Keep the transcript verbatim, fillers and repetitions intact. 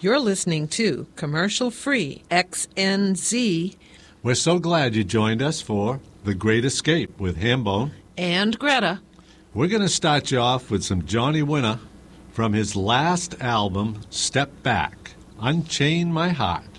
You're listening to commercial-free X N Z. We're so glad you joined us for The Great Escape with Hambone and Greta. We're going to start you off with some Johnny Winter from his last album, Step Back, Unchain My Heart.